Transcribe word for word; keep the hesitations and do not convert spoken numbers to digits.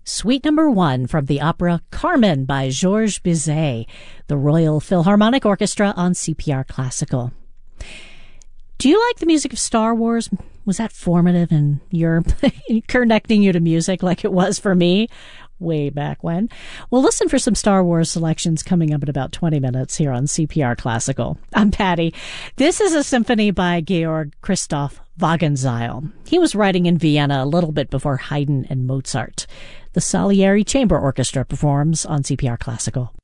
Suite number one from the opera Carmen by Georges Bizet, the Royal Philharmonic Orchestra on C P R Classical. Do you like the music of Star Wars? Was that formative in your connecting you to music like it was for me way back when? Well, listen for some Star Wars selections coming up in about twenty minutes here on C P R Classical. I'm Patty. This is a symphony by Georg Christoph Wagenseil. He was writing in Vienna a little bit before Haydn and Mozart. The Salieri Chamber Orchestra performs on C P R Classical.